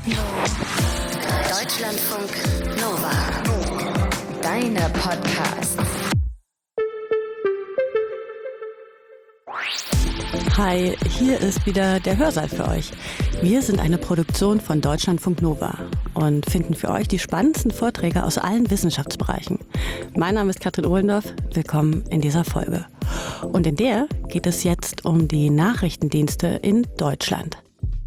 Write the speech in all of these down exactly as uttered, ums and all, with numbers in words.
Deutschlandfunk Nova. Deine Podcasts. Hi, hier ist wieder der Hörsaal für euch. Wir sind eine Produktion von Deutschlandfunk Nova und finden für euch die spannendsten Vorträge aus allen Wissenschaftsbereichen. Mein Name ist Katrin Ohlendorf. Willkommen in dieser Folge. Und in der geht es jetzt um die Nachrichtendienste in Deutschland.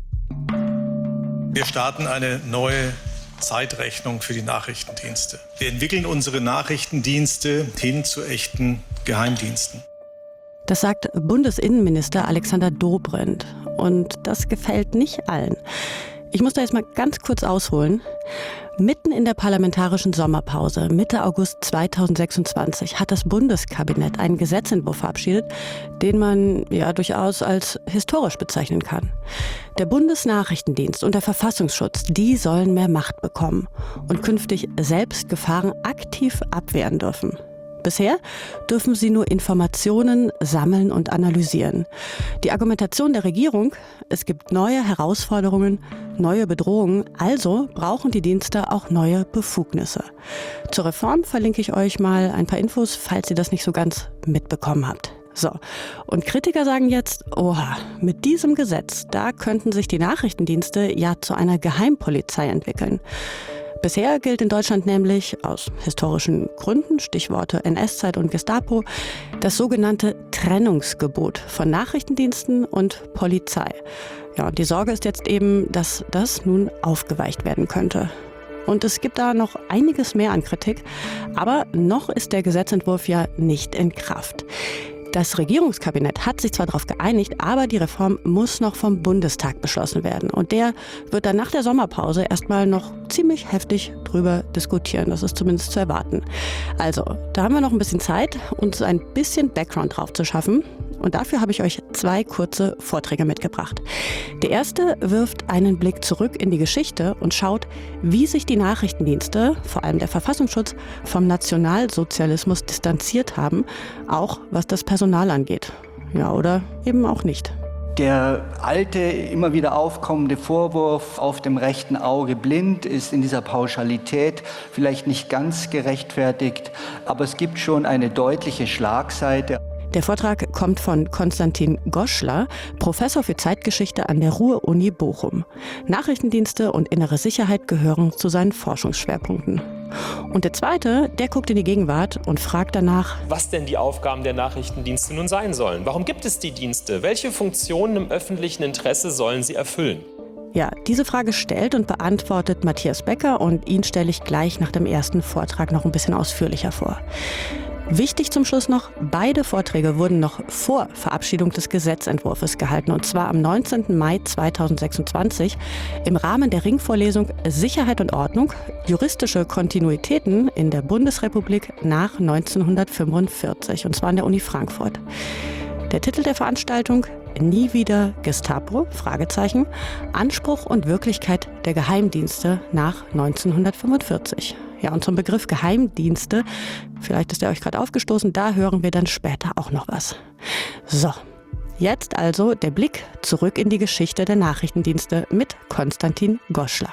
Wir starten eine neue Zeitrechnung für die Nachrichtendienste. Wir entwickeln unsere Nachrichtendienste hin zu echten Geheimdiensten. Das sagt Bundesinnenminister Alexander Dobrindt. Und das gefällt nicht allen. Ich muss da jetzt mal ganz kurz ausholen. Mitten in der parlamentarischen Sommerpause, Mitte August zweitausendsechsundzwanzig, hat das Bundeskabinett einen Gesetzentwurf verabschiedet, den man ja durchaus als historisch bezeichnen kann. Der Bundesnachrichtendienst und der Verfassungsschutz, die sollen mehr Macht bekommen und künftig selbst Gefahren aktiv abwehren dürfen. Bisher dürfen sie nur Informationen sammeln und analysieren. Die Argumentation der Regierung: Es gibt neue Herausforderungen, neue Bedrohungen, also brauchen die Dienste auch neue Befugnisse. Zur Reform verlinke ich euch mal ein paar Infos, falls ihr das nicht so ganz mitbekommen habt. So, und Kritiker sagen jetzt, oha, mit diesem Gesetz, da könnten sich die Nachrichtendienste ja zu einer Geheimpolizei entwickeln. Bisher gilt in Deutschland nämlich, aus historischen Gründen, Stichworte N S-Zeit und Gestapo, das sogenannte Trennungsgebot von Nachrichtendiensten und Polizei. Ja, und die Sorge ist jetzt eben, dass das nun aufgeweicht werden könnte. Und es gibt da noch einiges mehr an Kritik, aber noch ist der Gesetzentwurf ja nicht in Kraft. Das Regierungskabinett hat sich zwar darauf geeinigt, aber die Reform muss noch vom Bundestag beschlossen werden. Und der wird dann nach der Sommerpause erstmal noch ziemlich heftig drüber diskutieren. Das ist zumindest zu erwarten. Also, da haben wir noch ein bisschen Zeit, uns ein bisschen Background drauf zu schaffen. Und dafür habe ich euch zwei kurze Vorträge mitgebracht. Der erste wirft einen Blick zurück in die Geschichte und schaut, wie sich die Nachrichtendienste, vor allem der Verfassungsschutz, vom Nationalsozialismus distanziert haben, auch was das Personal angeht. Ja, oder eben auch nicht. Der alte, immer wieder aufkommende Vorwurf, auf dem rechten Auge blind, ist in dieser Pauschalität vielleicht nicht ganz gerechtfertigt, aber es gibt schon eine deutliche Schlagseite. Der Vortrag kommt von Konstantin Goschler, Professor für Zeitgeschichte an der Ruhr-Uni Bochum. Nachrichtendienste und innere Sicherheit gehören zu seinen Forschungsschwerpunkten. Und der zweite, der guckt in die Gegenwart und fragt danach, was denn die Aufgaben der Nachrichtendienste nun sein sollen. Warum gibt es die Dienste? Welche Funktionen im öffentlichen Interesse sollen sie erfüllen? Ja, diese Frage stellt und beantwortet Matthias Becker und ihn stelle ich gleich nach dem ersten Vortrag noch ein bisschen ausführlicher vor. Wichtig zum Schluss noch, beide Vorträge wurden noch vor Verabschiedung des Gesetzentwurfs gehalten, und zwar am neunzehnten Mai zweitausendsechsundzwanzig im Rahmen der Ringvorlesung Sicherheit und Ordnung, juristische Kontinuitäten in der Bundesrepublik nach neunzehnhundertfünfundvierzig, und zwar an der Uni Frankfurt. Der Titel der Veranstaltung: Nie wieder Gestapo? Fragezeichen. Anspruch und Wirklichkeit der Geheimdienste nach neunzehnhundertfünfundvierzig. Ja, und zum Begriff Geheimdienste, vielleicht ist er euch gerade aufgestoßen, da hören wir dann später auch noch was. So, jetzt also der Blick zurück in die Geschichte der Nachrichtendienste mit Konstantin Goschler.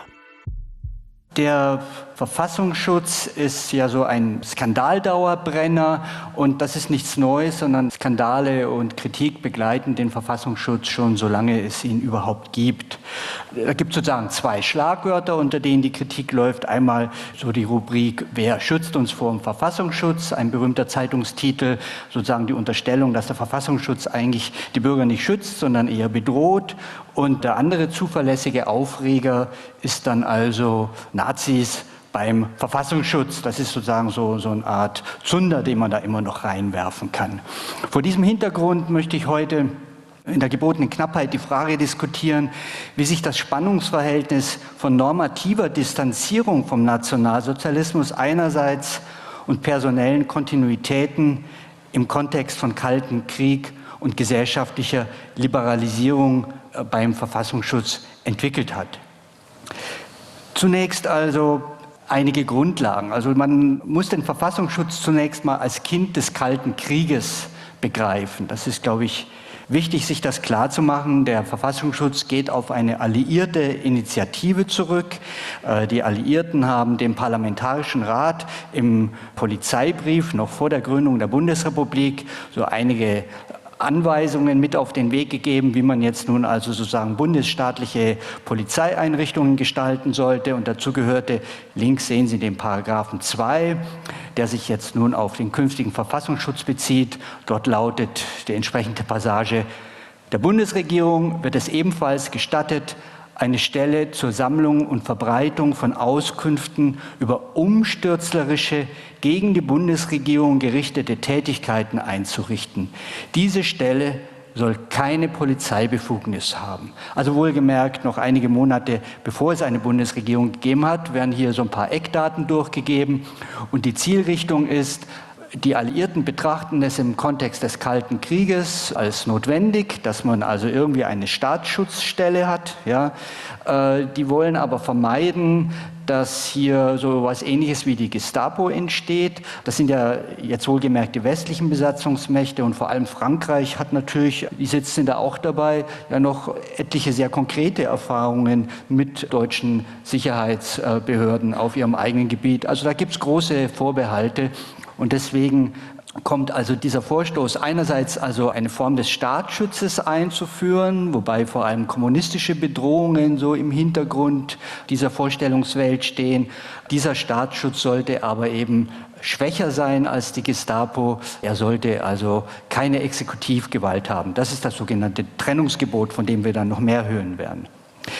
Der Verfassungsschutz ist ja so ein Skandaldauerbrenner, und das ist nichts Neues, sondern Skandale und Kritik begleiten den Verfassungsschutz schon, solange es ihn überhaupt gibt. Da gibt es sozusagen zwei Schlagwörter, unter denen die Kritik läuft. Einmal so die Rubrik: Wer schützt uns vor dem Verfassungsschutz? Ein berühmter Zeitungstitel, sozusagen die Unterstellung, dass der Verfassungsschutz eigentlich die Bürger nicht schützt, sondern eher bedroht. Und der andere zuverlässige Aufreger ist dann also Nazis beim Verfassungsschutz. Das ist sozusagen so, so eine Art Zunder, den man da immer noch reinwerfen kann. Vor diesem Hintergrund möchte ich heute in der gebotenen Knappheit die Frage diskutieren, wie sich das Spannungsverhältnis von normativer Distanzierung vom Nationalsozialismus einerseits und personellen Kontinuitäten im Kontext von Kalten Krieg und gesellschaftlicher Liberalisierung beim Verfassungsschutz entwickelt hat. Zunächst also einige Grundlagen. Also man muss den Verfassungsschutz zunächst mal als Kind des Kalten Krieges begreifen. Das ist, glaube ich, Wichtig, sich das klarzumachen, der Verfassungsschutz geht auf eine alliierte Initiative zurück. Die Alliierten haben dem Parlamentarischen Rat im Polizeibrief noch vor der Gründung der Bundesrepublik so einige Anweisungen mit auf den Weg gegeben, wie man jetzt nun also sozusagen bundesstaatliche Polizeieinrichtungen gestalten sollte. Und dazu gehörte, links sehen Sie den Paragraphen zwei, der sich jetzt nun auf den künftigen Verfassungsschutz bezieht. Dort lautet die entsprechende Passage: Der Bundesregierung wird es ebenfalls gestattet, eine Stelle zur Sammlung und Verbreitung von Auskünften über umstürzlerische, gegen die Bundesregierung gerichtete Tätigkeiten einzurichten. Diese Stelle soll keine Polizeibefugnis haben. Also wohlgemerkt, noch einige Monate bevor es eine Bundesregierung gegeben hat, werden hier so ein paar Eckdaten durchgegeben. Und die Zielrichtung ist, die Alliierten betrachten es im Kontext des Kalten Krieges als notwendig, dass man also irgendwie eine Staatsschutzstelle hat. Ja. Äh, die wollen aber vermeiden, dass hier so etwas Ähnliches wie die Gestapo entsteht. Das sind ja jetzt wohlgemerkt die westlichen Besatzungsmächte und vor allem Frankreich hat natürlich, die sitzen da auch dabei, ja noch etliche sehr konkrete Erfahrungen mit deutschen Sicherheitsbehörden auf ihrem eigenen Gebiet. Also da gibt es große Vorbehalte. Und deswegen kommt also dieser Vorstoß einerseits also eine Form des Staatsschutzes einzuführen, wobei vor allem kommunistische Bedrohungen so im Hintergrund dieser Vorstellungswelt stehen. Dieser Staatsschutz sollte aber eben schwächer sein als die Gestapo. Er sollte also keine Exekutivgewalt haben. Das ist das sogenannte Trennungsgebot, von dem wir dann noch mehr hören werden.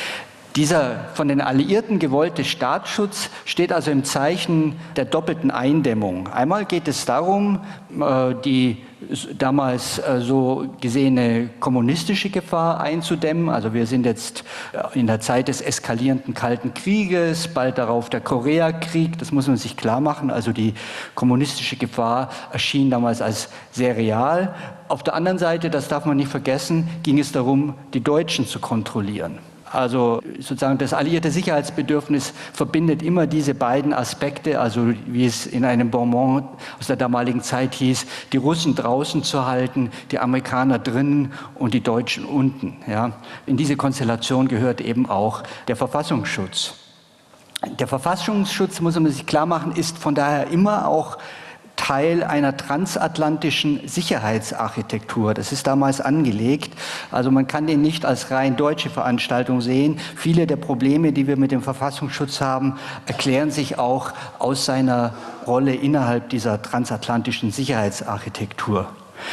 Dieser von den Alliierten gewollte Staatsschutz steht also im Zeichen der doppelten Eindämmung. Einmal geht es darum, die damals so gesehene kommunistische Gefahr einzudämmen. Also wir sind jetzt in der Zeit des eskalierenden Kalten Krieges, bald darauf der Koreakrieg. Das muss man sich klar machen. Also die kommunistische Gefahr erschien damals als sehr real. Auf der anderen Seite, das darf man nicht vergessen, ging es darum, die Deutschen zu kontrollieren. Also sozusagen das alliierte Sicherheitsbedürfnis verbindet immer diese beiden Aspekte, also wie es in einem Bonbon aus der damaligen Zeit hieß, die Russen draußen zu halten, die Amerikaner drinnen und die Deutschen unten. Ja. In diese Konstellation gehört eben auch der Verfassungsschutz. Der Verfassungsschutz, muss man sich klar machen, ist von daher immer auch Teil einer transatlantischen Sicherheitsarchitektur. Das ist damals angelegt. Also man kann den nicht als rein deutsche Veranstaltung sehen. Viele der Probleme, die wir mit dem Verfassungsschutz haben, erklären sich auch aus seiner Rolle innerhalb dieser transatlantischen Sicherheitsarchitektur.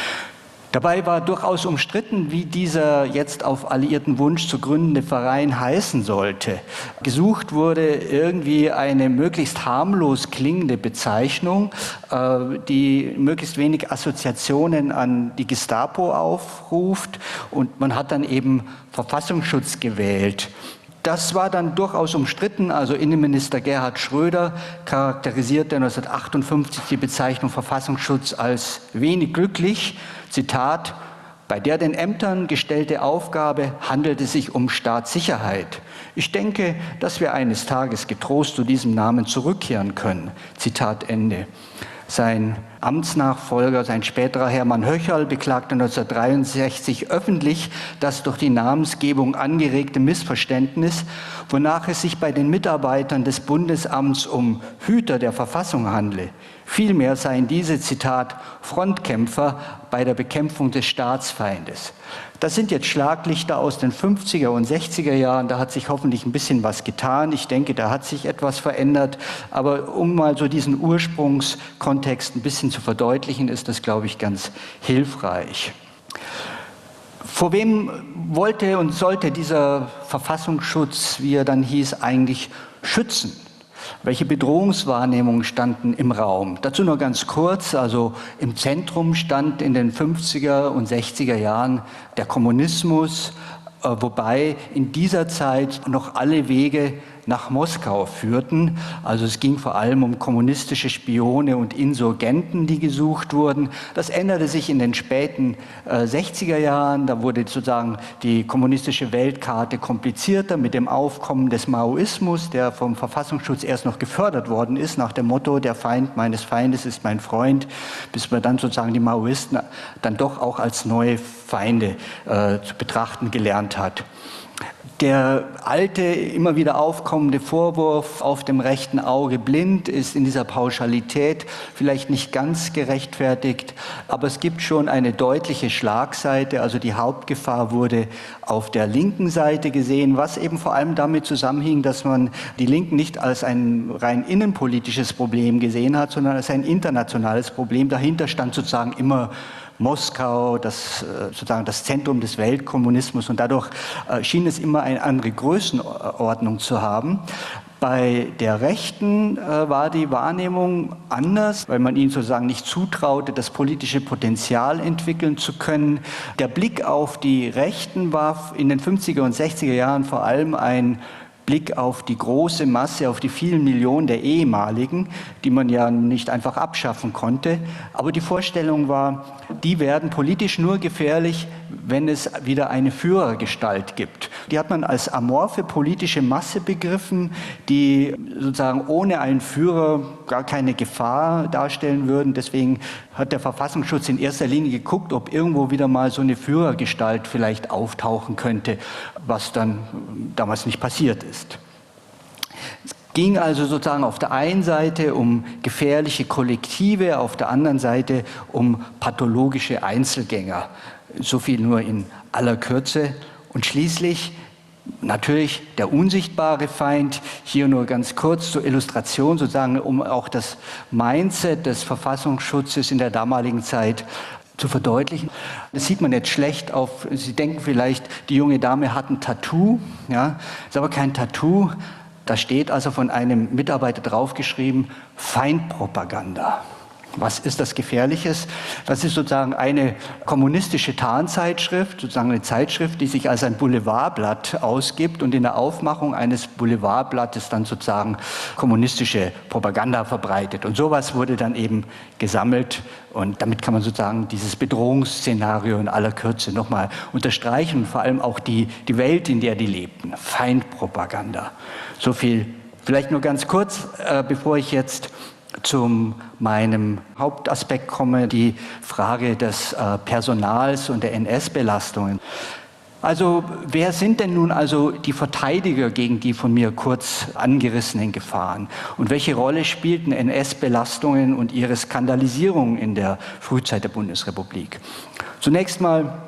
Dabei war durchaus umstritten, wie dieser jetzt auf alliierten Wunsch zu gründende Verein heißen sollte. Gesucht wurde irgendwie eine möglichst harmlos klingende Bezeichnung, die möglichst wenig Assoziationen an die Gestapo aufruft, und man hat dann eben Verfassungsschutz gewählt. Das war dann durchaus umstritten. Also Innenminister Gerhard Schröder charakterisierte neunzehnhundertachtundfünfzig die Bezeichnung Verfassungsschutz als wenig glücklich. Zitat: Bei der den Ämtern gestellte Aufgabe handelt es sich um Staatssicherheit. Ich denke, dass wir eines Tages getrost zu diesem Namen zurückkehren können. Zitat Ende. Sein Amtsnachfolger, sein späterer Hermann Höcherl, beklagte neunzehnhundertdreiundsechzig öffentlich das durch die Namensgebung angeregte Missverständnis, wonach es sich bei den Mitarbeitern des Bundesamts um Hüter der Verfassung handle. Vielmehr seien diese, Zitat, Frontkämpfer bei der Bekämpfung des Staatsfeindes. Das sind jetzt Schlaglichter aus den fünfziger und sechziger Jahren. Da hat sich hoffentlich ein bisschen was getan. Ich denke, da hat sich etwas verändert. Aber um mal so diesen Ursprungskontext ein bisschen zu verdeutlichen, ist das, glaube ich, ganz hilfreich. Vor wem wollte und sollte dieser Verfassungsschutz, wie er dann hieß, eigentlich schützen? Welche Bedrohungswahrnehmungen standen im Raum? Dazu nur ganz kurz. Also im Zentrum stand in den fünfziger und sechziger Jahren der Kommunismus, wobei in dieser Zeit noch alle Wege nach Moskau führten. Also es ging vor allem um kommunistische Spione und Insurgenten, die gesucht wurden. Das änderte sich in den späten äh, sechziger Jahren. Da wurde sozusagen die kommunistische Weltkarte komplizierter mit dem Aufkommen des Maoismus, der vom Verfassungsschutz erst noch gefördert worden ist, nach dem Motto, der Feind meines Feindes ist mein Freund, bis man dann sozusagen die Maoisten dann doch auch als neue Feinde äh, zu betrachten gelernt hat. Der alte, immer wieder aufkommende Vorwurf, auf dem rechten Auge blind, ist in dieser Pauschalität vielleicht nicht ganz gerechtfertigt, aber es gibt schon eine deutliche Schlagseite, also die Hauptgefahr wurde auf der linken Seite gesehen, was eben vor allem damit zusammenhing, dass man die Linken nicht als ein rein innenpolitisches Problem gesehen hat, sondern als ein internationales Problem. Dahinter stand sozusagen immer Moskau, das, sozusagen das Zentrum des Weltkommunismus, und dadurch äh, schien es immer eine andere Größenordnung zu haben. Bei der Rechten äh, war die Wahrnehmung anders, weil man ihnen sozusagen nicht zutraute, das politische Potenzial entwickeln zu können. Der Blick auf die Rechten war in den fünfziger und sechziger Jahren vor allem ein Blick auf die große Masse, auf die vielen Millionen der ehemaligen, die man ja nicht einfach abschaffen konnte. Aber die Vorstellung war, die werden politisch nur gefährlich, wenn es wieder eine Führergestalt gibt. Die hat man als amorphe politische Masse begriffen, die sozusagen ohne einen Führer gar keine Gefahr darstellen würden. Deswegen hat der Verfassungsschutz in erster Linie geguckt, ob irgendwo wieder mal so eine Führergestalt vielleicht auftauchen könnte, was dann damals nicht passiert ist. Es ging also sozusagen auf der einen Seite um gefährliche Kollektive, auf der anderen Seite um pathologische Einzelgänger. So viel nur in aller Kürze. Und schließlich natürlich der unsichtbare Feind, hier nur ganz kurz zur Illustration, sozusagen, um auch das Mindset des Verfassungsschutzes in der damaligen Zeit zu verdeutlichen. Das sieht man jetzt schlecht auf, Sie denken vielleicht, die junge Dame hat ein Tattoo, ja, ist aber kein Tattoo. Da steht also von einem Mitarbeiter draufgeschrieben, Feindpropaganda. Was ist das Gefährliches? Das ist sozusagen eine kommunistische Tarnzeitschrift, sozusagen eine Zeitschrift, die sich als ein Boulevardblatt ausgibt und in der Aufmachung eines Boulevardblattes dann sozusagen kommunistische Propaganda verbreitet. Und sowas wurde dann eben gesammelt und damit kann man sozusagen dieses Bedrohungsszenario in aller Kürze nochmal unterstreichen und vor allem auch die, die Welt, in der die lebten. Feindpropaganda. So viel, vielleicht nur ganz kurz, äh, bevor ich jetzt zu meinem Hauptaspekt komme, die Frage des äh, Personals und der N S-Belastungen. Also wer sind denn nun also die Verteidiger gegen die von mir kurz angerissenen Gefahren? Und welche Rolle spielten N S-Belastungen und ihre Skandalisierung in der Frühzeit der Bundesrepublik? Zunächst mal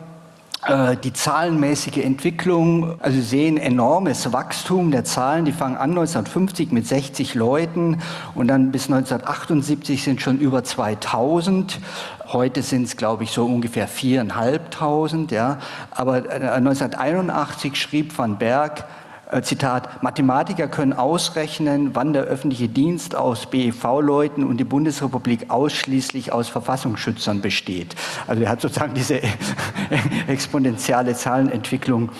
die zahlenmäßige Entwicklung, also Sie sehen enormes Wachstum der Zahlen, die fangen an neunzehnhundertfünfzig mit sechzig Leuten und dann bis neunzehnhundertachtundsiebzig sind schon über zweitausend. Heute sind es, glaube ich, so ungefähr viertausendfünfhundert, ja. Aber neunzehnhunderteinundachtzig schrieb Van Berg, Zitat, Mathematiker können ausrechnen, wann der öffentliche Dienst aus B E V-Leuten und die Bundesrepublik ausschließlich aus Verfassungsschützern besteht. Also er hat sozusagen diese exponentielle Zahlenentwicklung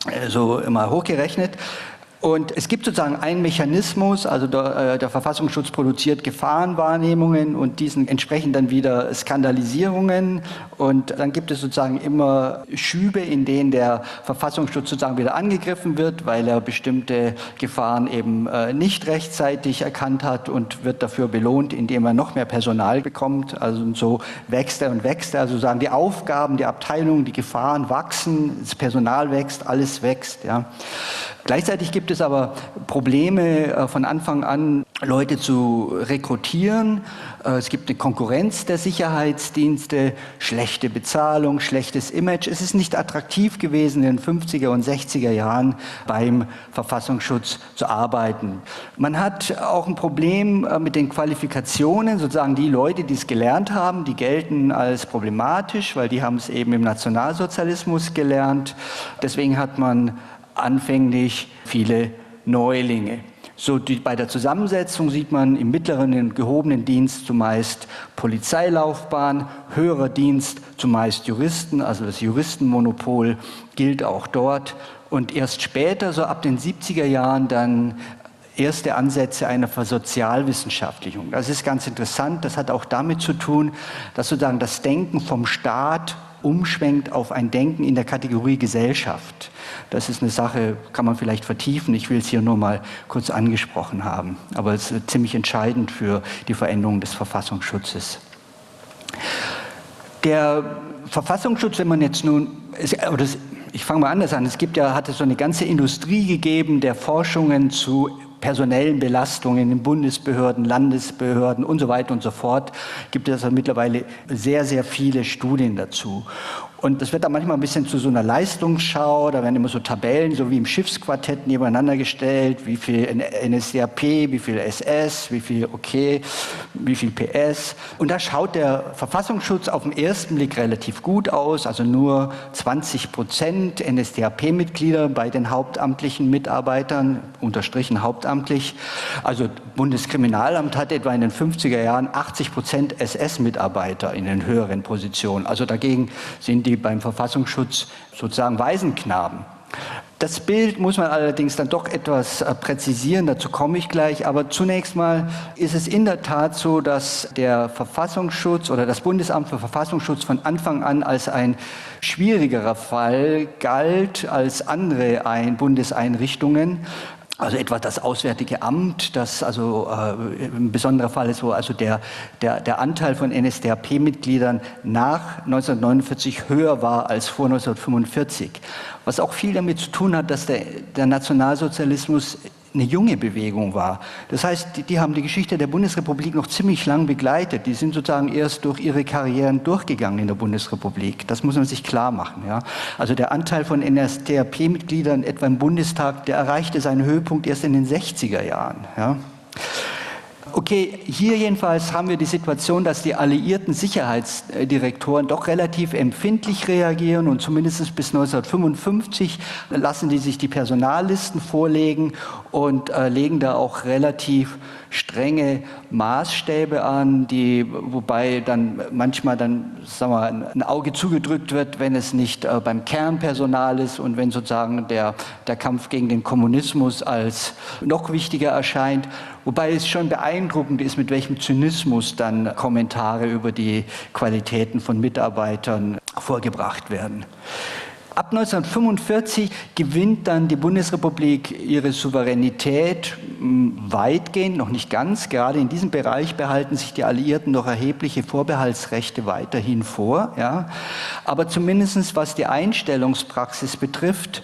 so immer hochgerechnet. Und es gibt sozusagen einen Mechanismus, also der, der Verfassungsschutz produziert Gefahrenwahrnehmungen und diesen entsprechen dann wieder Skandalisierungen und dann gibt es sozusagen immer Schübe, in denen der Verfassungsschutz sozusagen wieder angegriffen wird, weil er bestimmte Gefahren eben äh, nicht rechtzeitig erkannt hat und wird dafür belohnt, indem er noch mehr Personal bekommt. Also so wächst er und wächst er. Also sozusagen die Aufgaben, die Abteilungen, die Gefahren wachsen, das Personal wächst, alles wächst. Ja. Gleichzeitig gibt es aber Probleme, von Anfang an Leute zu rekrutieren. Es gibt eine Konkurrenz der Sicherheitsdienste, schlechte Bezahlung, schlechtes Image. Es ist nicht attraktiv gewesen, in den fünfziger und sechziger Jahren beim Verfassungsschutz zu arbeiten. Man hat auch ein Problem mit den Qualifikationen, sozusagen die Leute, die es gelernt haben, die gelten als problematisch, weil die haben es eben im Nationalsozialismus gelernt. Deswegen hat man anfänglich viele Neulinge. So die, bei der Zusammensetzung sieht man im mittleren und gehobenen Dienst zumeist Polizeilaufbahn, höherer Dienst zumeist Juristen, also das Juristenmonopol gilt auch dort. Und erst später, so ab den siebziger Jahren, dann erste Ansätze einer Versozialwissenschaftlichung. Das ist ganz interessant. Das hat auch damit zu tun, dass sozusagen das Denken vom Staat umschwenkt auf ein Denken in der Kategorie Gesellschaft. Das ist eine Sache, kann man vielleicht vertiefen. Ich will es hier nur mal kurz angesprochen haben. Aber es ist ziemlich entscheidend für die Veränderung des Verfassungsschutzes. Der Verfassungsschutz, wenn man jetzt nun, oder ich fange mal anders an, es gibt ja, hat es so eine ganze Industrie gegeben der Forschungen zu personellen Belastungen in Bundesbehörden, Landesbehörden und so weiter und so fort. Gibt es also mittlerweile sehr, sehr viele Studien dazu. Und das wird dann manchmal ein bisschen zu so einer Leistungsschau, da werden immer so Tabellen, so wie im Schiffsquartett nebeneinander gestellt, wie viel N S D A P, wie viel S S, wie viel OK, wie viel P S. Und da schaut der Verfassungsschutz auf den ersten Blick relativ gut aus, also nur zwanzig Prozent N S D A P-Mitglieder bei den hauptamtlichen Mitarbeitern, unterstrichen hauptamtlich. Also Bundeskriminalamt hat etwa in den fünfziger Jahren achtzig Prozent S S-Mitarbeiter in den höheren Positionen. Also dagegen sind die die beim Verfassungsschutz sozusagen Waisenknaben. Das Bild muss man allerdings dann doch etwas präzisieren, dazu komme ich gleich. Aber zunächst mal ist es in der Tat so, dass der Verfassungsschutz oder das Bundesamt für Verfassungsschutz von Anfang an als ein schwierigerer Fall galt als andere Ein- Bundeseinrichtungen. Also etwa das Auswärtige Amt, das also äh, ein besonderer Fall ist, wo also der, der, der Anteil von N S D A P-Mitgliedern nach neunzehnhundertneunundvierzig höher war als vor neunzehnhundertfünfundvierzig. Was auch viel damit zu tun hat, dass der, der Nationalsozialismus eine junge Bewegung war. Das heißt, die, die haben die Geschichte der Bundesrepublik noch ziemlich lang begleitet. Die sind sozusagen erst durch ihre Karrieren durchgegangen in der Bundesrepublik. Das muss man sich klar machen. Ja. Also der Anteil von N S D A P-Mitgliedern etwa im Bundestag, der erreichte seinen Höhepunkt erst in den sechziger Jahren. Ja. Okay, hier jedenfalls haben wir die Situation, dass die alliierten Sicherheitsdirektoren doch relativ empfindlich reagieren und zumindest bis neunzehnhundertfünfundfünfzig lassen die sich die Personallisten vorlegen und äh, legen da auch relativ strenge Maßstäbe an, die, wobei dann manchmal dann, sagen wir, ein Auge zugedrückt wird, wenn es nicht äh, beim Kernpersonal ist und wenn sozusagen der, der Kampf gegen den Kommunismus als noch wichtiger erscheint. Wobei es schon beeindruckend ist, mit welchem Zynismus dann Kommentare über die Qualitäten von Mitarbeitern vorgebracht werden. Ab neunzehnhundertfünfundvierzig gewinnt dann die Bundesrepublik ihre Souveränität weitgehend, noch nicht ganz. Gerade in diesem Bereich behalten sich die Alliierten noch erhebliche Vorbehaltsrechte weiterhin vor. Ja. Aber zumindest was die Einstellungspraxis betrifft,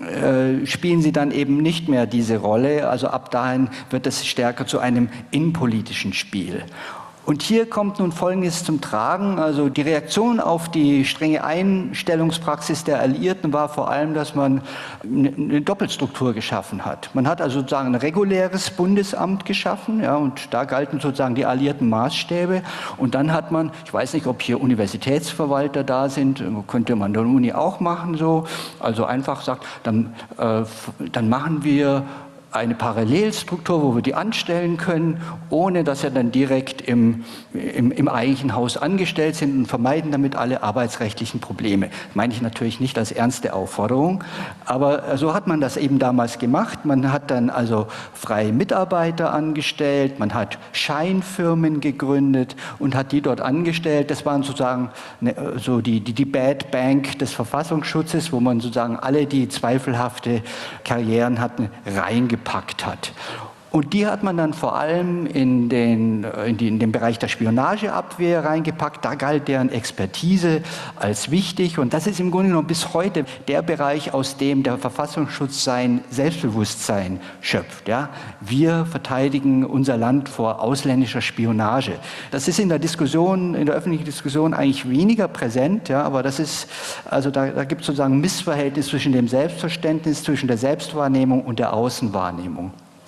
äh, spielen sie dann eben nicht mehr diese Rolle. Also ab dahin wird es stärker zu einem innenpolitischen Spiel. Und hier kommt nun Folgendes zum Tragen. Also die Reaktion auf die strenge Einstellungspraxis der Alliierten war vor allem, dass man eine Doppelstruktur geschaffen hat. Man hat also sozusagen ein reguläres Bundesamt geschaffen, ja, und da galten sozusagen die alliierten Maßstäbe. Und dann hat man, ich weiß nicht, ob hier Universitätsverwalter da sind, könnte man der Uni auch machen so. Also einfach sagt, dann, äh, dann machen wir eine Parallelstruktur, wo wir die anstellen können, ohne dass sie dann direkt im, im, im eigentlichen Haus angestellt sind und vermeiden damit alle arbeitsrechtlichen Probleme. Meine ich natürlich nicht als ernste Aufforderung, aber so hat man das eben damals gemacht. Man hat dann also freie Mitarbeiter angestellt, man hat Scheinfirmen gegründet und hat die dort angestellt. Das waren sozusagen so die, die, die Bad Bank des Verfassungsschutzes, wo man sozusagen alle, die zweifelhafte Karrieren hatten, reingepackt hat. Und die hat man dann vor allem in den, in, die, in den Bereich der Spionageabwehr reingepackt. Da galt deren Expertise als wichtig. Und das ist im Grunde genommen bis heute der Bereich, aus dem der Verfassungsschutz sein Selbstbewusstsein schöpft. Ja? Wir verteidigen unser Land vor ausländischer Spionage. Das ist in der Diskussion, in der öffentlichen Diskussion eigentlich weniger präsent. Ja? Aber das ist, also da, da gibt es sozusagen ein Missverhältnis zwischen dem Selbstverständnis, zwischen der Selbstwahrnehmung und der Außenwahrnehmung.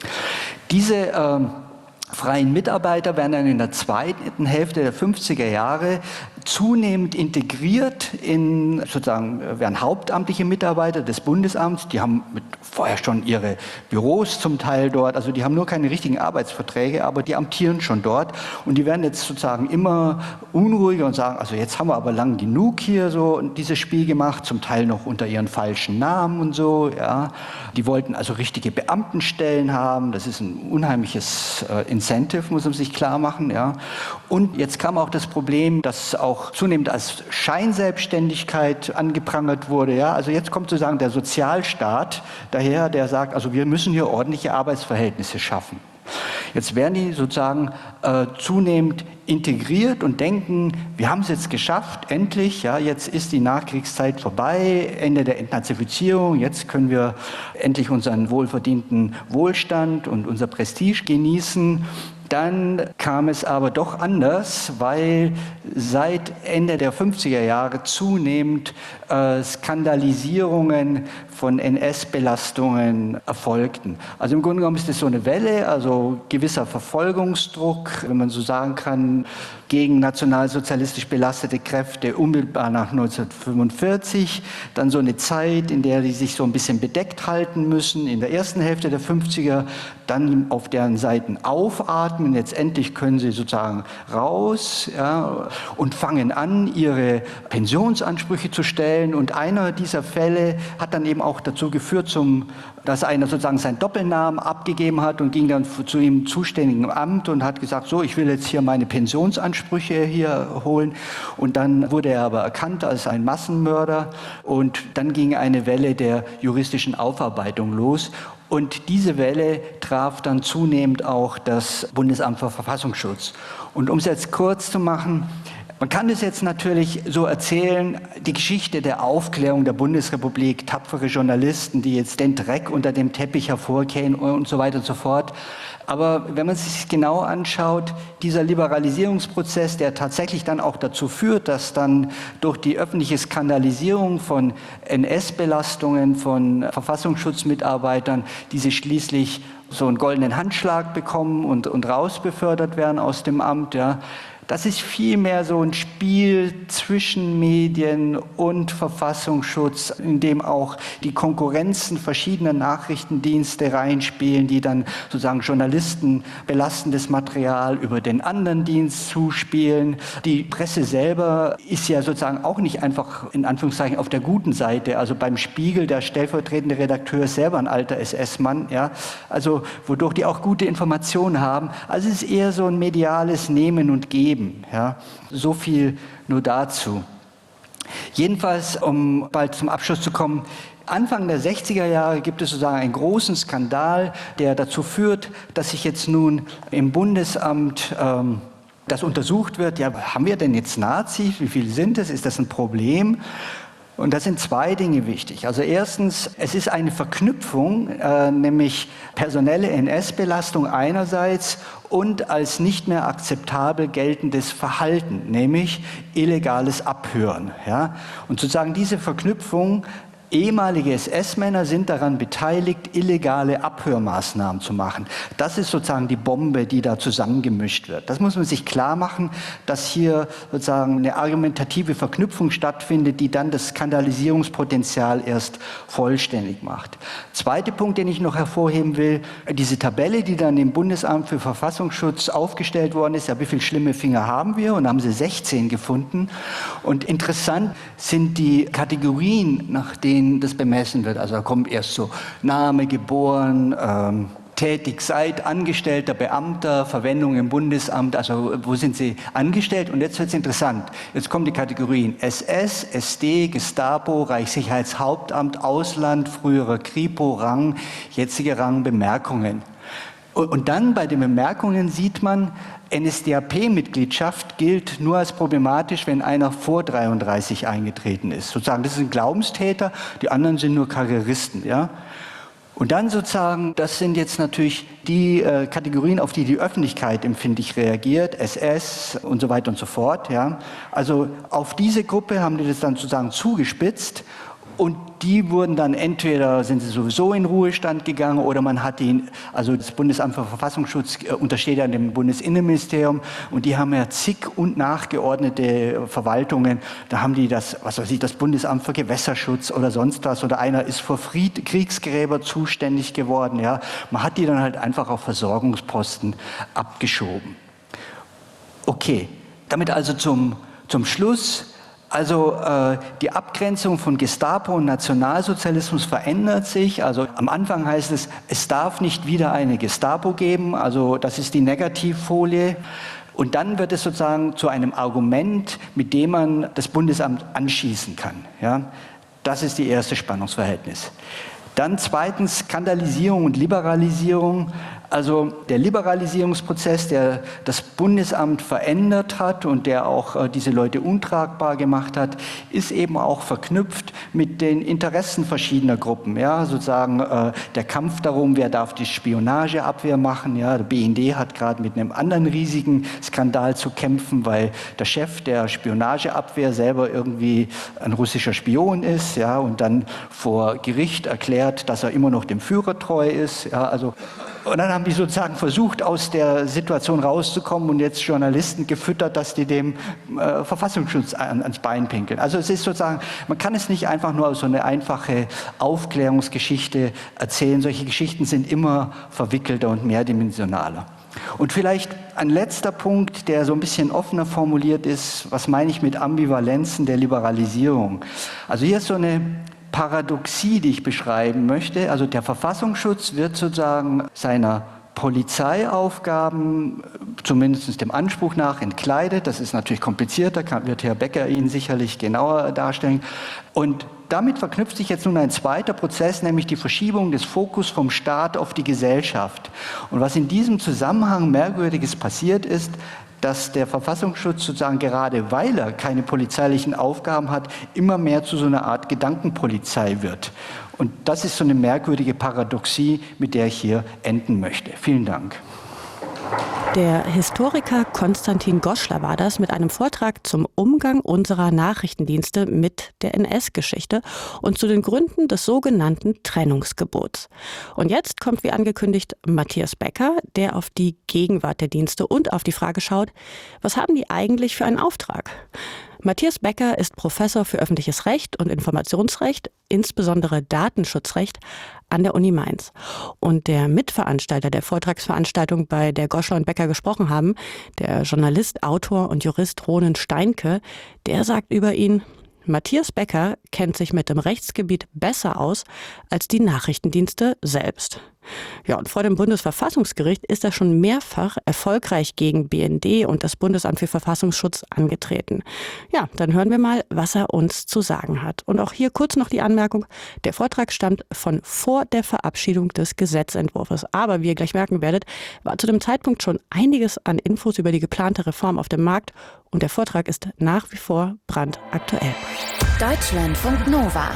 Diese ähm, freien Mitarbeiter werden dann in der zweiten Hälfte der fünfziger Jahre zunehmend integriert in, sozusagen, werden hauptamtliche Mitarbeiter des Bundesamts, die haben mit vorher schon ihre Büros zum Teil dort, also die haben nur keine richtigen Arbeitsverträge, aber die amtieren schon dort und die werden jetzt sozusagen immer unruhiger und sagen, also jetzt haben wir aber lang genug hier so dieses Spiel gemacht, zum Teil noch unter ihren falschen Namen und so, ja. Die wollten also richtige Beamtenstellen haben, das ist ein unheimliches äh, Incentive, muss man sich klar machen, ja. Und jetzt kam auch das Problem, dass auch zunehmend als Scheinselbstständigkeit angeprangert wurde, ja. Also jetzt kommt sozusagen der Sozialstaat daher, der sagt, also wir müssen hier ordentliche Arbeitsverhältnisse schaffen. Jetzt werden die sozusagen äh, zunehmend integriert und denken, wir haben es jetzt geschafft, endlich, ja, jetzt ist die Nachkriegszeit vorbei, Ende der Entnazifizierung, jetzt können wir endlich unseren wohlverdienten Wohlstand und unser Prestige genießen. Dann kam es aber doch anders, weil seit Ende der fünfziger Jahre zunehmend äh, Skandalisierungen von N S-Belastungen erfolgten. Also im Grunde genommen ist es so eine Welle, also gewisser Verfolgungsdruck, wenn man so sagen kann, gegen nationalsozialistisch belastete Kräfte unmittelbar nach neunzehnhundertfünfundvierzig, dann so eine Zeit, in der die sich so ein bisschen bedeckt halten müssen, in der ersten Hälfte der fünfziger, dann auf deren Seiten aufatmen, jetzt endlich können sie sozusagen raus, ja, und fangen an, ihre Pensionsansprüche zu stellen und einer dieser Fälle hat dann eben auch dazu geführt, zum, dass einer sozusagen seinen Doppelnamen abgegeben hat und ging dann zu ihm zuständigen Amt und hat gesagt, so, ich will jetzt hier meine Pensionsansprüche hier holen und dann wurde er aber erkannt als ein Massenmörder und dann ging eine Welle der juristischen Aufarbeitung los. Und diese Welle traf dann zunehmend auch das Bundesamt für Verfassungsschutz. Und um es jetzt kurz zu machen, man kann das jetzt natürlich so erzählen, die Geschichte der Aufklärung der Bundesrepublik, tapfere Journalisten, die jetzt den Dreck unter dem Teppich hervorkehren und so weiter und so fort. Aber wenn man es sich genau anschaut, dieser Liberalisierungsprozess, der tatsächlich dann auch dazu führt, dass dann durch die öffentliche Skandalisierung von N S-Belastungen, von Verfassungsschutzmitarbeitern, diese schließlich so einen goldenen Handschlag bekommen und, und rausbefördert werden aus dem Amt, ja. Das ist vielmehr so ein Spiel zwischen Medien und Verfassungsschutz, in dem auch die Konkurrenzen verschiedener Nachrichtendienste reinspielen, die dann sozusagen Journalisten belastendes Material über den anderen Dienst zuspielen. Die Presse selber ist ja sozusagen auch nicht einfach in Anführungszeichen auf der guten Seite. Also beim Spiegel, der stellvertretende Redakteur ist selber ein alter S S-Mann, ja, also wodurch die auch gute Informationen haben. Also es ist eher so ein mediales Nehmen und Geben. Ja, so viel nur dazu. Jedenfalls, um bald zum Abschluss zu kommen, Anfang der sechziger Jahre gibt es sozusagen einen großen Skandal, der dazu führt, dass sich jetzt nun im Bundesamt ähm, das untersucht wird. Ja, haben wir denn jetzt Nazis? Wie viele sind es? Ist das ein Problem? Und da sind zwei Dinge wichtig. Also erstens, es ist eine Verknüpfung, äh, nämlich personelle N S-Belastung einerseits und als nicht mehr akzeptabel geltendes Verhalten, nämlich illegales Abhören. Ja? Und sozusagen diese Verknüpfung, ehemalige S S-Männer sind daran beteiligt, illegale Abhörmaßnahmen zu machen. Das ist sozusagen die Bombe, die da zusammengemischt wird. Das muss man sich klar machen, dass hier sozusagen eine argumentative Verknüpfung stattfindet, die dann das Skandalisierungspotenzial erst vollständig macht. Zweiter Punkt, den ich noch hervorheben will, diese Tabelle, die dann im Bundesamt für Verfassungsschutz aufgestellt worden ist, ja, wie viele schlimme Finger haben wir? Und da haben sie sechzehn gefunden. Und interessant sind die Kategorien, nach denen das bemessen wird. Also da kommt erst so Name, geboren, ähm, tätig seit, Angestellter, Beamter, Verwendung im Bundesamt, also wo sind Sie angestellt? Und jetzt wird es interessant. Jetzt kommen die Kategorien S S, S D, Gestapo, Reichssicherheitshauptamt, Ausland, früherer Kripo, Rang, jetziger Rang, Bemerkungen. Und dann bei den Bemerkungen sieht man, N S D A P-Mitgliedschaft gilt nur als problematisch, wenn einer vor dreiunddreißig eingetreten ist. Sozusagen, das ist ein Glaubenstäter, die anderen sind nur Karrieristen. Ja? Und dann sozusagen, das sind jetzt natürlich die äh, Kategorien, auf die die Öffentlichkeit empfindlich reagiert, S S und so weiter und so fort. Ja? Also auf diese Gruppe haben die das dann sozusagen zugespitzt. Und die wurden dann entweder, sind sie sowieso in Ruhestand gegangen oder man hat ihn, also das Bundesamt für Verfassungsschutz untersteht ja dem Bundesinnenministerium und die haben ja zig und nachgeordnete Verwaltungen. Da haben die das, was weiß ich, das Bundesamt für Gewässerschutz oder sonst was oder einer ist für Fried, Kriegsgräber zuständig geworden. Ja. Man hat die dann halt einfach auf Versorgungsposten abgeschoben. Okay, damit also zum, zum Schluss. Also äh, die Abgrenzung von Gestapo und Nationalsozialismus verändert sich. Also am Anfang heißt es, es darf nicht wieder eine Gestapo geben. Also das ist die Negativfolie. Und dann wird es sozusagen zu einem Argument, mit dem man das Bundesamt anschießen kann. Ja? Das ist die erste Spannungsverhältnis. Dann zweitens Skandalisierung und Liberalisierung. Also der Liberalisierungsprozess, der das Bundesamt verändert hat und der auch äh, diese Leute untragbar gemacht hat, ist eben auch verknüpft mit den Interessen verschiedener Gruppen. Ja, sozusagen äh, der Kampf darum, wer darf die Spionageabwehr machen. Ja, der B N D hat gerade mit einem anderen riesigen Skandal zu kämpfen, weil der Chef der Spionageabwehr selber irgendwie ein russischer Spion ist. Ja, und dann vor Gericht erklärt, dass er immer noch dem Führer treu ist. Ja, also und dann haben die sozusagen versucht, aus der Situation rauszukommen und jetzt Journalisten gefüttert, dass die dem äh, Verfassungsschutz an, ans Bein pinkeln. Also es ist sozusagen, man kann es nicht einfach nur als so eine einfache Aufklärungsgeschichte erzählen. Solche Geschichten sind immer verwickelter und mehrdimensionaler. Und vielleicht ein letzter Punkt, der so ein bisschen offener formuliert ist, was meine ich mit Ambivalenzen der Liberalisierung? Also hier ist so eine Paradoxie, die ich beschreiben möchte. Also der Verfassungsschutz wird sozusagen seiner Polizeiaufgaben, zumindest dem Anspruch nach, entkleidet. Das ist natürlich komplizierter, kann, wird Herr Becker Ihnen sicherlich genauer darstellen. Und damit verknüpft sich jetzt nun ein zweiter Prozess, nämlich die Verschiebung des Fokus vom Staat auf die Gesellschaft. Und was in diesem Zusammenhang Merkwürdiges passiert ist, dass der Verfassungsschutz sozusagen gerade, weil er keine polizeilichen Aufgaben hat, immer mehr zu so einer Art Gedankenpolizei wird. Und das ist so eine merkwürdige Paradoxie, mit der ich hier enden möchte. Vielen Dank. Der Historiker Konstantin Goschler war das mit einem Vortrag zum Umgang unserer Nachrichtendienste mit der N S-Geschichte und zu den Gründen des sogenannten Trennungsgebots. Und jetzt kommt, wie angekündigt, Matthias Becker, der auf die Gegenwart der Dienste und auf die Frage schaut, was haben die eigentlich für einen Auftrag? Matthias Becker ist Professor für öffentliches Recht und Informationsrecht, insbesondere Datenschutzrecht, an der Uni Mainz. Und der Mitveranstalter der Vortragsveranstaltung, bei der Goschler und Becker gesprochen haben, der Journalist, Autor und Jurist Ronen Steinke, der sagt über ihn, Matthias Becker kennt sich mit dem Rechtsgebiet besser aus als die Nachrichtendienste selbst. Ja, und vor dem Bundesverfassungsgericht ist er schon mehrfach erfolgreich gegen B N D und das Bundesamt für Verfassungsschutz angetreten. Ja, dann hören wir mal, was er uns zu sagen hat. Und auch hier kurz noch die Anmerkung, der Vortrag stammt von vor der Verabschiedung des Gesetzentwurfs. Aber wie ihr gleich merken werdet, war zu dem Zeitpunkt schon einiges an Infos über die geplante Reform auf dem Markt und der Vortrag ist nach wie vor brandaktuell. Deutschlandfunk Nova.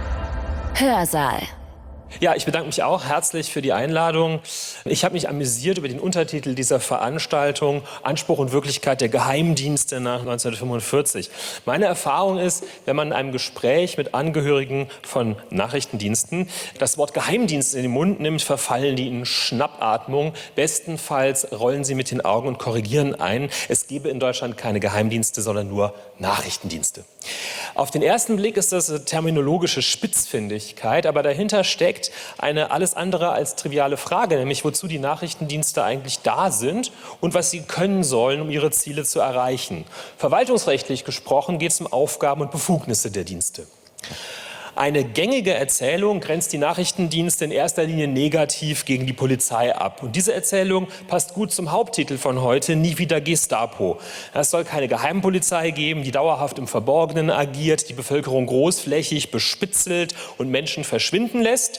Hörsaal. Ja, ich bedanke mich auch herzlich für die Einladung. Ich habe mich amüsiert über den Untertitel dieser Veranstaltung, Anspruch und Wirklichkeit der Geheimdienste nach neunzehnhundertfünfundvierzig. Meine Erfahrung ist, wenn man in einem Gespräch mit Angehörigen von Nachrichtendiensten das Wort Geheimdienst in den Mund nimmt, verfallen die in Schnappatmung. Bestenfalls rollen sie mit den Augen und korrigieren ein. Es gebe in Deutschland keine Geheimdienste, sondern nur Nachrichtendienste. Auf den ersten Blick ist das eine terminologische Spitzfindigkeit, aber dahinter steckt eine alles andere als triviale Frage, nämlich wozu die Nachrichtendienste eigentlich da sind und was sie können sollen, um ihre Ziele zu erreichen. Verwaltungsrechtlich gesprochen geht es um Aufgaben und Befugnisse der Dienste. Eine gängige Erzählung grenzt die Nachrichtendienste in erster Linie negativ gegen die Polizei ab. Und diese Erzählung passt gut zum Haupttitel von heute, Nie wieder Gestapo. Es soll keine Geheimpolizei geben, die dauerhaft im Verborgenen agiert, die Bevölkerung großflächig bespitzelt und Menschen verschwinden lässt,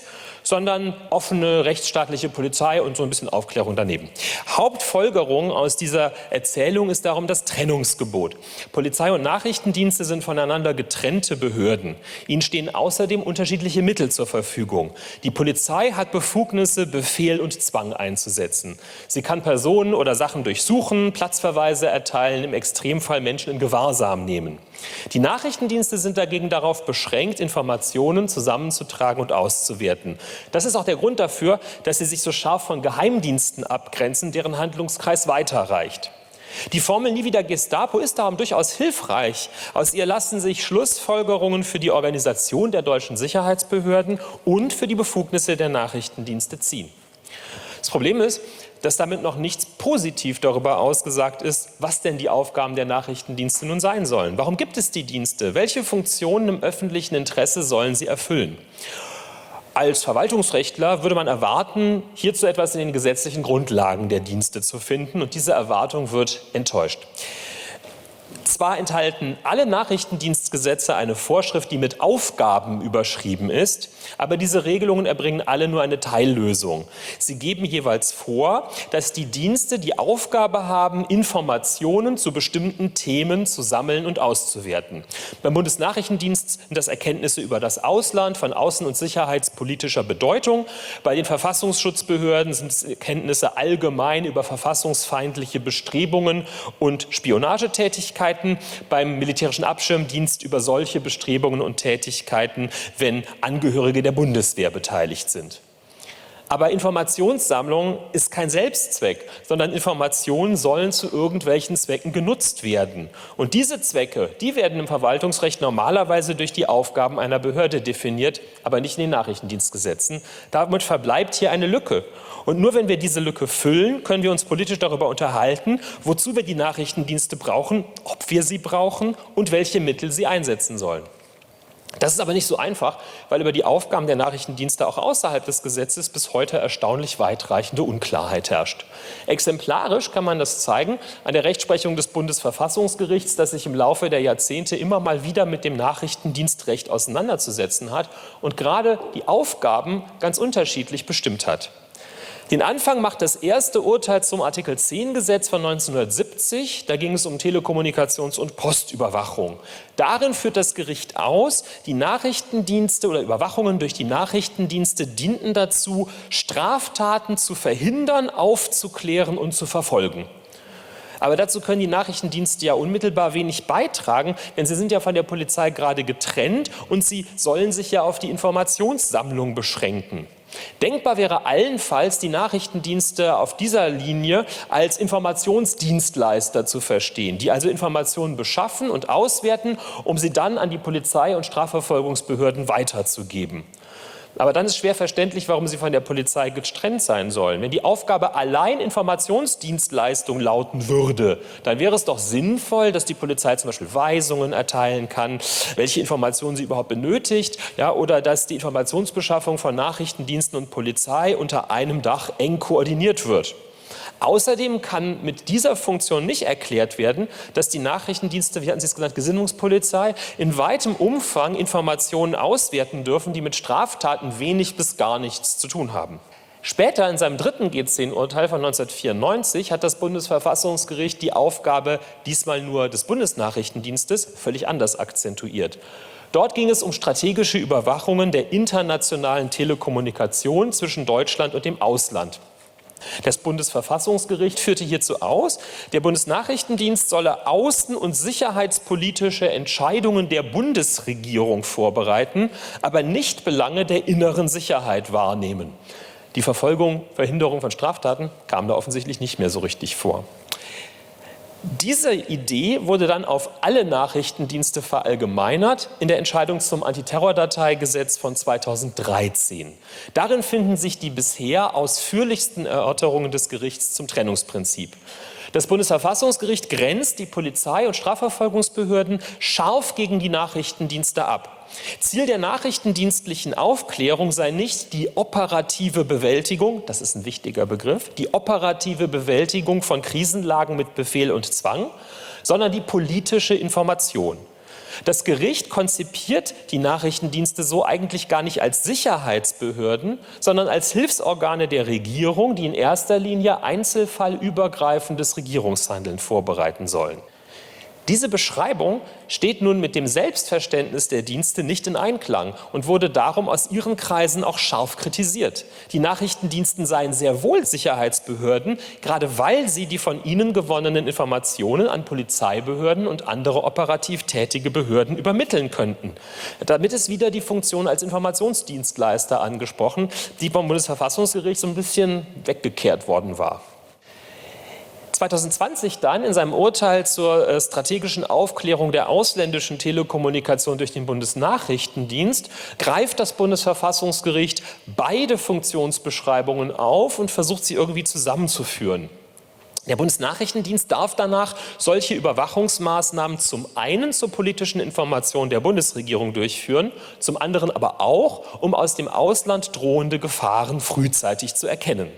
sondern offene rechtsstaatliche Polizei und so ein bisschen Aufklärung daneben. Hauptfolgerung aus dieser Erzählung ist darum das Trennungsgebot. Polizei und Nachrichtendienste sind voneinander getrennte Behörden. Ihnen stehen außerdem unterschiedliche Mittel zur Verfügung. Die Polizei hat Befugnisse, Befehl und Zwang einzusetzen. Sie kann Personen oder Sachen durchsuchen, Platzverweise erteilen, im Extremfall Menschen in Gewahrsam nehmen. Die Nachrichtendienste sind dagegen darauf beschränkt, Informationen zusammenzutragen und auszuwerten. Das ist auch der Grund dafür, dass sie sich so scharf von Geheimdiensten abgrenzen, deren Handlungskreis weiterreicht. Die Formel nie wieder Gestapo ist darum durchaus hilfreich. Aus ihr lassen sich Schlussfolgerungen für die Organisation der deutschen Sicherheitsbehörden und für die Befugnisse der Nachrichtendienste ziehen. Das Problem ist, dass damit noch nichts positiv darüber ausgesagt ist, was denn die Aufgaben der Nachrichtendienste nun sein sollen. Warum gibt es die Dienste? Welche Funktionen im öffentlichen Interesse sollen sie erfüllen? Als Verwaltungsrechtler würde man erwarten, hierzu etwas in den gesetzlichen Grundlagen der Dienste zu finden, und diese Erwartung wird enttäuscht. Zwar enthalten alle Nachrichtendienstgesetze eine Vorschrift, die mit Aufgaben überschrieben ist, aber diese Regelungen erbringen alle nur eine Teillösung. Sie geben jeweils vor, dass die Dienste die Aufgabe haben, Informationen zu bestimmten Themen zu sammeln und auszuwerten. Beim Bundesnachrichtendienst sind das Erkenntnisse über das Ausland von außen- und sicherheitspolitischer Bedeutung. Bei den Verfassungsschutzbehörden sind es Erkenntnisse allgemein über verfassungsfeindliche Bestrebungen und Spionagetätigkeiten. Beim militärischen Abschirmdienst über solche Bestrebungen und Tätigkeiten, wenn Angehörige der Bundeswehr beteiligt sind. Aber Informationssammlung ist kein Selbstzweck, sondern Informationen sollen zu irgendwelchen Zwecken genutzt werden. Und diese Zwecke, die werden im Verwaltungsrecht normalerweise durch die Aufgaben einer Behörde definiert, aber nicht in den Nachrichtendienstgesetzen. Damit verbleibt hier eine Lücke. Und nur wenn wir diese Lücke füllen, können wir uns politisch darüber unterhalten, wozu wir die Nachrichtendienste brauchen, ob wir sie brauchen und welche Mittel sie einsetzen sollen. Das ist aber nicht so einfach, weil über die Aufgaben der Nachrichtendienste auch außerhalb des Gesetzes bis heute erstaunlich weitreichende Unklarheit herrscht. Exemplarisch kann man das zeigen an der Rechtsprechung des Bundesverfassungsgerichts, das sich im Laufe der Jahrzehnte immer mal wieder mit dem Nachrichtendienstrecht auseinanderzusetzen hat und gerade die Aufgaben ganz unterschiedlich bestimmt hat. Den Anfang macht das erste Urteil zum Artikel zehn Gesetz von neunzehnhundertsiebzig. Da ging es um Telekommunikations- und Postüberwachung. Darin führt das Gericht aus, die Nachrichtendienste oder Überwachungen durch die Nachrichtendienste dienten dazu, Straftaten zu verhindern, aufzuklären und zu verfolgen. Aber dazu können die Nachrichtendienste ja unmittelbar wenig beitragen, denn sie sind ja von der Polizei gerade getrennt und sie sollen sich ja auf die Informationssammlung beschränken. Denkbar wäre allenfalls, die Nachrichtendienste auf dieser Linie als Informationsdienstleister zu verstehen, die also Informationen beschaffen und auswerten, um sie dann an die Polizei und Strafverfolgungsbehörden weiterzugeben. Aber dann ist schwer verständlich, warum sie von der Polizei getrennt sein sollen. Wenn die Aufgabe allein Informationsdienstleistung lauten würde, dann wäre es doch sinnvoll, dass die Polizei zum Beispiel Weisungen erteilen kann, welche Informationen sie überhaupt benötigt, ja, oder dass die Informationsbeschaffung von Nachrichtendiensten und Polizei unter einem Dach eng koordiniert wird. Außerdem kann mit dieser Funktion nicht erklärt werden, dass die Nachrichtendienste, wie hatten Sie es genannt, Gesinnungspolizei, in weitem Umfang Informationen auswerten dürfen, die mit Straftaten wenig bis gar nichts zu tun haben. Später in seinem dritten G zehn-Urteil von neunzehnhundertvierundneunzig hat das Bundesverfassungsgericht die Aufgabe diesmal nur des Bundesnachrichtendienstes völlig anders akzentuiert. Dort ging es um strategische Überwachungen der internationalen Telekommunikation zwischen Deutschland und dem Ausland. Das Bundesverfassungsgericht führte hierzu aus, der Bundesnachrichtendienst solle außen- und sicherheitspolitische Entscheidungen der Bundesregierung vorbereiten, aber nicht Belange der inneren Sicherheit wahrnehmen. Die Verfolgung, Verhinderung von Straftaten kam da offensichtlich nicht mehr so richtig vor. Diese Idee wurde dann auf alle Nachrichtendienste verallgemeinert in der Entscheidung zum Antiterrordateigesetz von zweitausenddreizehn. Darin finden sich die bisher ausführlichsten Erörterungen des Gerichts zum Trennungsprinzip. Das Bundesverfassungsgericht grenzt die Polizei und Strafverfolgungsbehörden scharf gegen die Nachrichtendienste ab. Ziel der nachrichtendienstlichen Aufklärung sei nicht die operative Bewältigung, das ist ein wichtiger Begriff, die operative Bewältigung von Krisenlagen mit Befehl und Zwang, sondern die politische Information. Das Gericht konzipiert die Nachrichtendienste so eigentlich gar nicht als Sicherheitsbehörden, sondern als Hilfsorgane der Regierung, die in erster Linie einzelfallübergreifendes Regierungshandeln vorbereiten sollen. Diese Beschreibung steht nun mit dem Selbstverständnis der Dienste nicht in Einklang und wurde darum aus ihren Kreisen auch scharf kritisiert. Die Nachrichtendiensten seien sehr wohl Sicherheitsbehörden, gerade weil sie die von ihnen gewonnenen Informationen an Polizeibehörden und andere operativ tätige Behörden übermitteln könnten. Damit ist wieder die Funktion als Informationsdienstleister angesprochen, die beim Bundesverfassungsgericht so ein bisschen weggekehrt worden war. zweitausendzwanzig dann in seinem Urteil zur äh, strategischen Aufklärung der ausländischen Telekommunikation durch den Bundesnachrichtendienst greift das Bundesverfassungsgericht beide Funktionsbeschreibungen auf und versucht sie irgendwie zusammenzuführen. Der Bundesnachrichtendienst darf danach solche Überwachungsmaßnahmen zum einen zur politischen Information der Bundesregierung durchführen, zum anderen aber auch, um aus dem Ausland drohende Gefahren frühzeitig zu erkennen.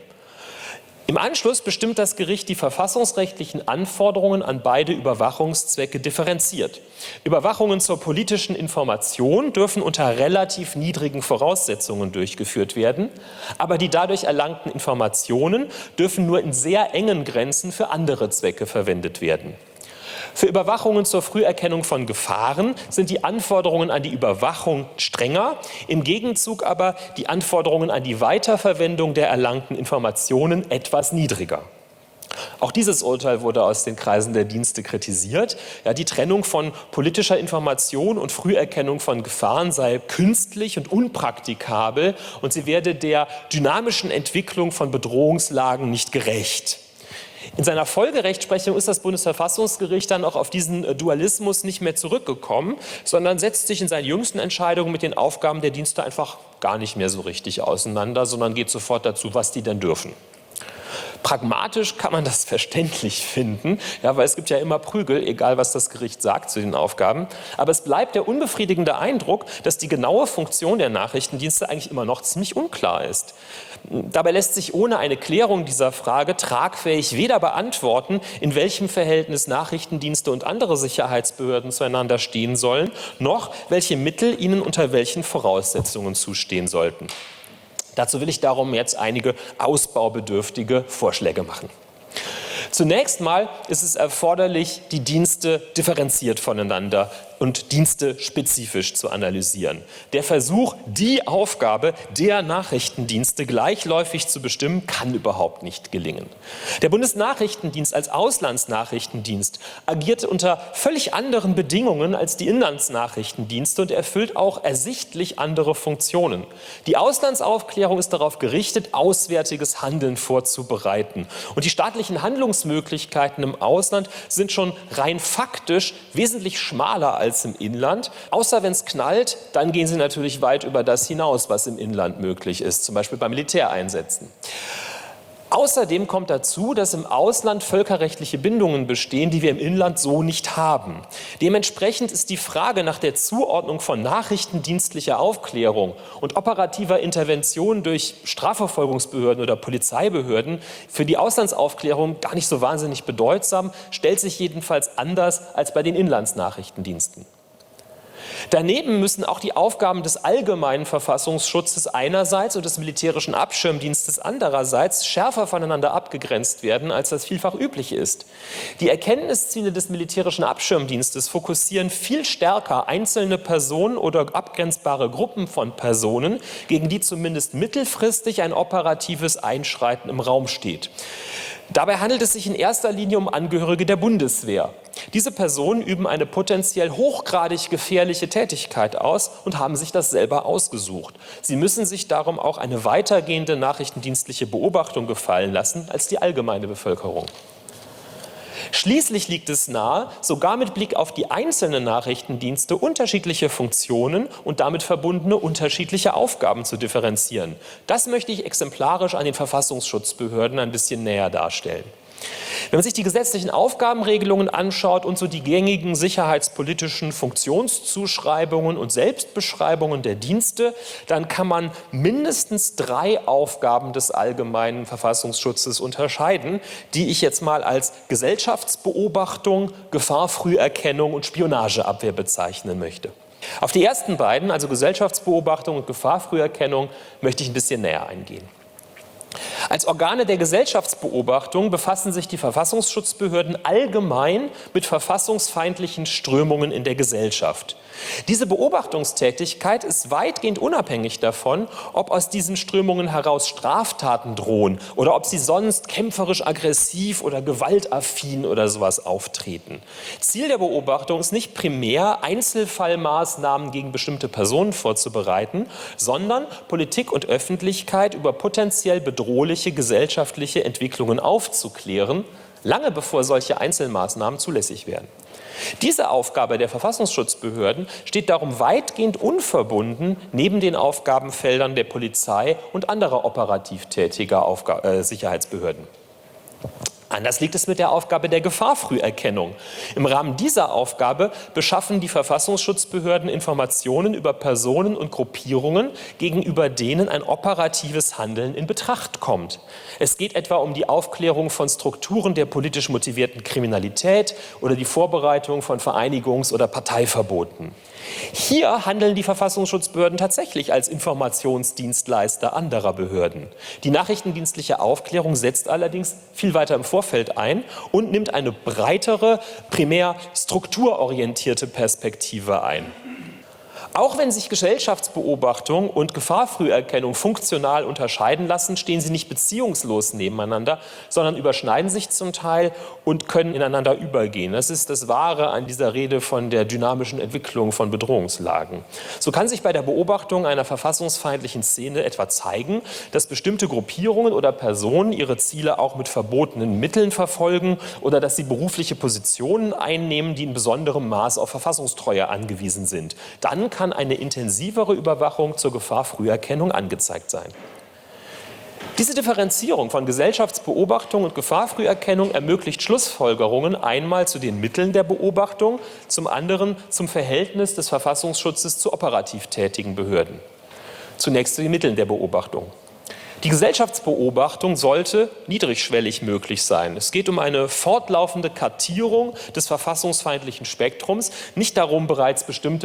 Im Anschluss bestimmt das Gericht die verfassungsrechtlichen Anforderungen an beide Überwachungszwecke differenziert. Überwachungen zur politischen Information dürfen unter relativ niedrigen Voraussetzungen durchgeführt werden, aber die dadurch erlangten Informationen dürfen nur in sehr engen Grenzen für andere Zwecke verwendet werden. Für Überwachungen zur Früherkennung von Gefahren sind die Anforderungen an die Überwachung strenger, im Gegenzug aber die Anforderungen an die Weiterverwendung der erlangten Informationen etwas niedriger. Auch dieses Urteil wurde aus den Kreisen der Dienste kritisiert. Ja, die Trennung von politischer Information und Früherkennung von Gefahren sei künstlich und unpraktikabel und sie werde der dynamischen Entwicklung von Bedrohungslagen nicht gerecht. In seiner Folgerechtsprechung ist das Bundesverfassungsgericht dann auch auf diesen Dualismus nicht mehr zurückgekommen, sondern setzt sich in seinen jüngsten Entscheidungen mit den Aufgaben der Dienste einfach gar nicht mehr so richtig auseinander, sondern geht sofort dazu, was die denn dürfen. Pragmatisch kann man das verständlich finden, ja, weil es gibt ja immer Prügel, egal was das Gericht sagt zu den Aufgaben. Aber es bleibt der unbefriedigende Eindruck, dass die genaue Funktion der Nachrichtendienste eigentlich immer noch ziemlich unklar ist. Dabei lässt sich ohne eine Klärung dieser Frage tragfähig weder beantworten, in welchem Verhältnis Nachrichtendienste und andere Sicherheitsbehörden zueinander stehen sollen, noch welche Mittel ihnen unter welchen Voraussetzungen zustehen sollten. Dazu will ich darum jetzt einige ausbaubedürftige Vorschläge machen. Zunächst mal ist es erforderlich, die Dienste differenziert voneinander und dienstespezifisch zu analysieren. Der Versuch, die Aufgabe der Nachrichtendienste gleichläufig zu bestimmen, kann überhaupt nicht gelingen. Der Bundesnachrichtendienst als Auslandsnachrichtendienst agiert unter völlig anderen Bedingungen als die Inlandsnachrichtendienste und erfüllt auch ersichtlich andere Funktionen. Die Auslandsaufklärung ist darauf gerichtet, auswärtiges Handeln vorzubereiten. Und die staatlichen Handlungsmöglichkeiten im Ausland sind schon rein faktisch wesentlich schmaler als als im Inland. Außer wenn es knallt, dann gehen sie natürlich weit über das hinaus, was im Inland möglich ist, zum Beispiel bei Militäreinsätzen. Außerdem kommt dazu, dass im Ausland völkerrechtliche Bindungen bestehen, die wir im Inland so nicht haben. Dementsprechend ist die Frage nach der Zuordnung von nachrichtendienstlicher Aufklärung und operativer Intervention durch Strafverfolgungsbehörden oder Polizeibehörden für die Auslandsaufklärung gar nicht so wahnsinnig bedeutsam, stellt sich jedenfalls anders als bei den Inlandsnachrichtendiensten. Daneben müssen auch die Aufgaben des allgemeinen Verfassungsschutzes einerseits und des militärischen Abschirmdienstes andererseits schärfer voneinander abgegrenzt werden, als das vielfach üblich ist. Die Erkenntnisziele des militärischen Abschirmdienstes fokussieren viel stärker einzelne Personen oder abgrenzbare Gruppen von Personen, gegen die zumindest mittelfristig ein operatives Einschreiten im Raum steht. Dabei handelt es sich in erster Linie um Angehörige der Bundeswehr. Diese Personen üben eine potenziell hochgradig gefährliche Tätigkeit aus und haben sich das selber ausgesucht. Sie müssen sich darum auch eine weitergehende nachrichtendienstliche Beobachtung gefallen lassen als die allgemeine Bevölkerung. Schließlich liegt es nahe, sogar mit Blick auf die einzelnen Nachrichtendienste unterschiedliche Funktionen und damit verbundene unterschiedliche Aufgaben zu differenzieren. Das möchte ich exemplarisch an den Verfassungsschutzbehörden ein bisschen näher darstellen. Wenn man sich die gesetzlichen Aufgabenregelungen anschaut und so die gängigen sicherheitspolitischen Funktionszuschreibungen und Selbstbeschreibungen der Dienste, dann kann man mindestens drei Aufgaben des allgemeinen Verfassungsschutzes unterscheiden, die ich jetzt mal als Gesellschaftsbeobachtung, Gefahrfrüherkennung und Spionageabwehr bezeichnen möchte. Auf die ersten beiden, also Gesellschaftsbeobachtung und Gefahrfrüherkennung, möchte ich ein bisschen näher eingehen. Als Organe der Gesellschaftsbeobachtung befassen sich die Verfassungsschutzbehörden allgemein mit verfassungsfeindlichen Strömungen in der Gesellschaft. Diese Beobachtungstätigkeit ist weitgehend unabhängig davon, ob aus diesen Strömungen heraus Straftaten drohen oder ob sie sonst kämpferisch aggressiv oder gewaltaffin oder sowas auftreten. Ziel der Beobachtung ist nicht primär, Einzelfallmaßnahmen gegen bestimmte Personen vorzubereiten, sondern Politik und Öffentlichkeit über potenziell bedrohliche gesellschaftliche Entwicklungen aufzuklären, lange bevor solche Einzelmaßnahmen zulässig werden. Diese Aufgabe der Verfassungsschutzbehörden steht darum weitgehend unverbunden neben den Aufgabenfeldern der Polizei und anderer operativ tätiger Aufga- äh, Sicherheitsbehörden. Anders liegt es mit der Aufgabe der Gefahrfrüherkennung. Im Rahmen dieser Aufgabe beschaffen die Verfassungsschutzbehörden Informationen über Personen und Gruppierungen, gegenüber denen ein operatives Handeln in Betracht kommt. Es geht etwa um die Aufklärung von Strukturen der politisch motivierten Kriminalität oder die Vorbereitung von Vereinigungs- oder Parteiverboten. Hier handeln die Verfassungsschutzbehörden tatsächlich als Informationsdienstleister anderer Behörden. Die nachrichtendienstliche Aufklärung setzt allerdings viel weiter im Vorfeld ein und nimmt eine breitere, primär strukturorientierte Perspektive ein. Auch wenn sich Gesellschaftsbeobachtung und Gefahrfrüherkennung funktional unterscheiden lassen, stehen sie nicht beziehungslos nebeneinander, sondern überschneiden sich zum Teil und können ineinander übergehen. Das ist das Wahre an dieser Rede von der dynamischen Entwicklung von Bedrohungslagen. So kann sich bei der Beobachtung einer verfassungsfeindlichen Szene etwa zeigen, dass bestimmte Gruppierungen oder Personen ihre Ziele auch mit verbotenen Mitteln verfolgen oder dass sie berufliche Positionen einnehmen, die in besonderem Maß auf Verfassungstreue angewiesen sind. Dann kann eine intensivere Überwachung zur Gefahrfrüherkennung angezeigt sein. Diese Differenzierung von Gesellschaftsbeobachtung und Gefahrfrüherkennung ermöglicht Schlussfolgerungen einmal zu den Mitteln der Beobachtung, zum anderen zum Verhältnis des Verfassungsschutzes zu operativ tätigen Behörden. Zunächst zu den Mitteln der Beobachtung. Die Gesellschaftsbeobachtung sollte niedrigschwellig möglich sein. Es geht um eine fortlaufende Kartierung des verfassungsfeindlichen Spektrums, nicht darum, bereits bestimmte